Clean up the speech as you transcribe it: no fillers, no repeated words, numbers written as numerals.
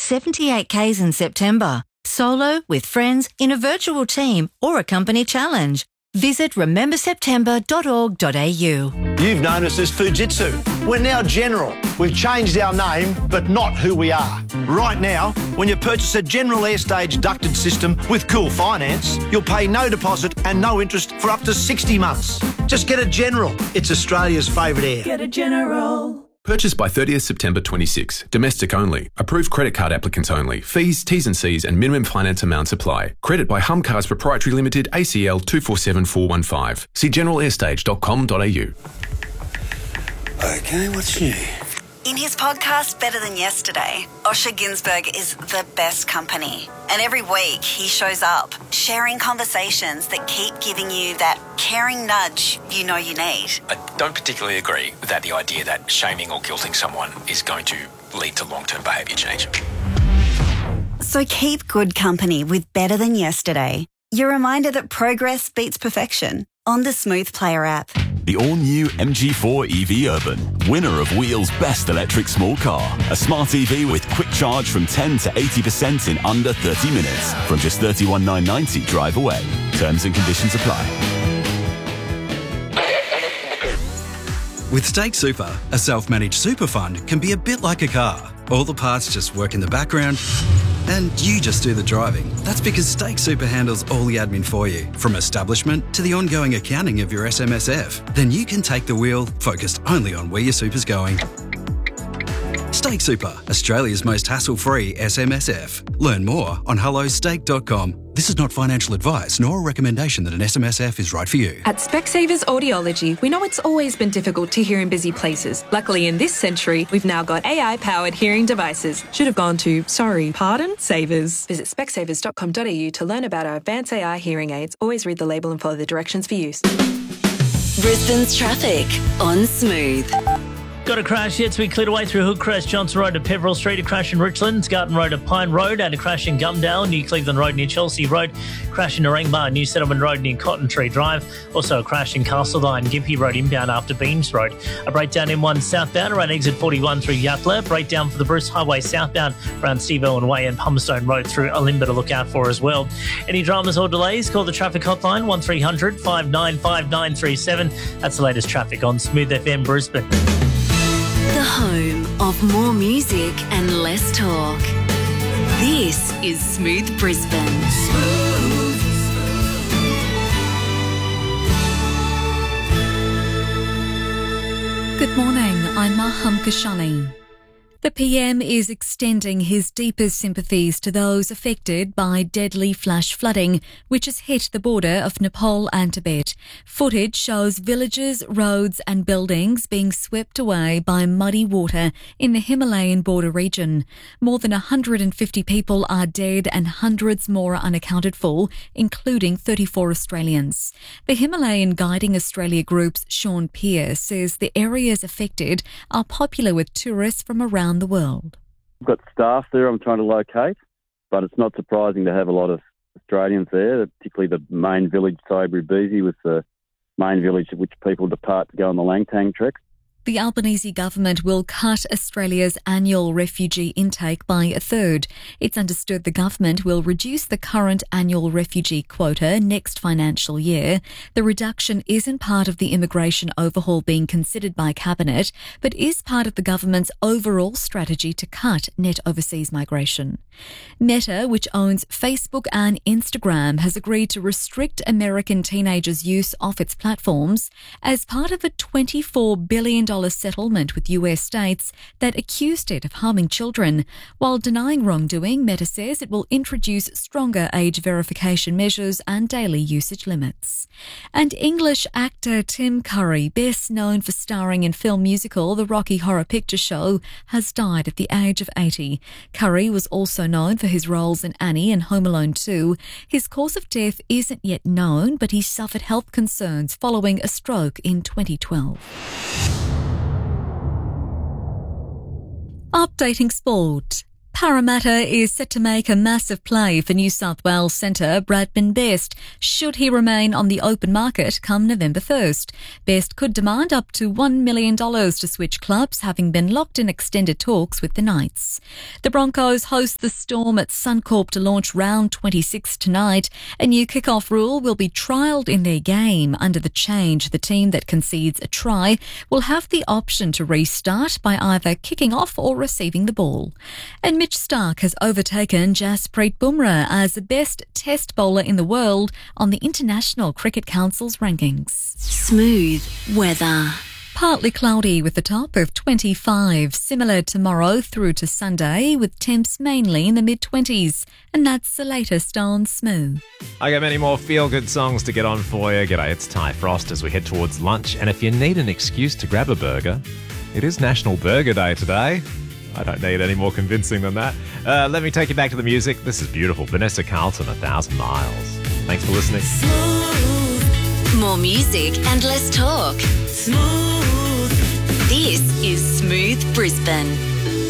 78 Ks in September. Solo, with friends, in a virtual team or a company challenge. Visit rememberseptember.org.au. You've known us as Fujitsu. We're now General. We've changed our name, but not who we are. Right now, when you purchase a General Airstage ducted system with Cool Finance, you'll pay no deposit and no interest for up to 60 months. Just get a General. It's Australia's favourite air. Get a General. Purchase by 30th September 26. Domestic only. Approved credit card applicants only. Fees, T's and C's and minimum finance amounts apply. Credit by Humcars Proprietary Limited, ACL 247415. See generalairstage.com.au. Okay, what's new? In his podcast, Better Than Yesterday, Osher Günsberg is the best company. And every week he shows up, sharing conversations that keep giving you that caring nudge you know you need. I don't particularly agree with the idea that shaming or guilting someone is going to lead to long-term behaviour change. So keep good company with Better Than Yesterday. Your reminder that progress beats perfection on the Smooth Player app. The all-new MG4 EV Urban, winner of Wheel's Best Electric Small Car. A smart EV with quick charge from 10 to 80% in under 30 minutes. From just $31,990 drive away. Terms and conditions apply. With Stake Super, a self-managed super fund can be a bit like a car. All the parts just work in the background and you just do the driving. That's because Stake Super handles all the admin for you, from establishment to the ongoing accounting of your SMSF. Then you can take the wheel, focused only on where your super's going. Stake Super, Australia's most hassle-free SMSF. Learn more on hellostake.com. This is not financial advice nor a recommendation that an SMSF is right for you. At Specsavers Audiology, we know it's always been difficult to hear in busy places. Luckily, in this century, we've now got AI-powered hearing devices. Should have gone to, Savers. Visit specsavers.com.au to learn about our advanced AI hearing aids. Always read the label and follow the directions for use. Brisbane's traffic on Smooth. Got a crash yet to be cleared away through Hookcrest, Johnson Road to Peverill Street, a crash in Richlands, Garden Road to Pine Road, and a crash in Gumdale, New Cleveland Road near Chelsea Road, crash in Narangba, New Settlement Road near Cotton Tree Drive, also a crash in Castledine, Gympie Road inbound after Beams Road, a breakdown M1 southbound around exit 41 through Yatla, breakdown for the Bruce Highway southbound around Steve Irwin Way and Palmerstone Road through Alimba to look out for as well. Any dramas or delays, call the traffic hotline 1300 595 937. That's the latest traffic on Smooth FM Brisbane. The home of more music and less talk. This is Smooth Brisbane. Good morning, I'm Maham Kashani. The PM is extending his deepest sympathies to those affected by deadly flash flooding, which has hit the border of Nepal and Tibet. Footage shows villages, roads and buildings being swept away by muddy water in the Himalayan border region. More than 150 people are dead and hundreds more are unaccounted for, including 34 Australians. The Himalayan Guiding Australia Group's Sean Pearce says the areas affected are popular with tourists from around the world. I've got staff there I'm trying to locate, but it's not surprising to have a lot of Australians there, particularly the main village, Sobri Beezy, was the main village at which people depart to go on the Langtang trek. The Albanese government will cut Australia's annual refugee intake by a third. It's understood the government will reduce the current annual refugee quota next financial year. The reduction isn't part of the immigration overhaul being considered by Cabinet, but is part of the government's overall strategy to cut net overseas migration. Meta, which owns Facebook and Instagram, has agreed to restrict American teenagers' use of its platforms as part of a $24 billion settlement with US states that accused it of harming children. While denying wrongdoing, Meta says it will introduce stronger age verification measures and daily usage limits. And English actor Tim Curry, best known for starring in film musical The Rocky Horror Picture Show, has died at the age of 80. Curry was also known for his roles in Annie and Home Alone 2. His cause of death isn't yet known, but he suffered health concerns following a stroke in 2012. Updating sport. Parramatta is set to make a massive play for New South Wales centre Bradman Best, should he remain on the open market come November 1st. Best could demand up to $1 million to switch clubs, having been locked in extended talks with the Knights. The Broncos host the Storm at Suncorp to launch round 26 tonight. A new kick-off rule will be trialled in their game. Under the change, the team that concedes a try will have the option to restart by either kicking off or receiving the ball. And Mitch Starc has overtaken Jasprit Bumrah as the best test bowler in the world on the International Cricket Council's rankings. Smooth weather. Partly cloudy with a top of 25. Similar tomorrow through to Sunday with temps mainly in the mid-20s. And that's the latest on Smooth. I got many more feel-good songs to get on for you. G'day, it's Ty Frost as we head towards lunch. And if you need an excuse to grab a burger, it is National Burger Day today. I don't need any more convincing than that. Let me take you back to the music. This is beautiful. Vanessa Carlton, 1,000 Miles. Thanks for listening. Smooth. More music and less talk. Smooth. This is Smooth Brisbane.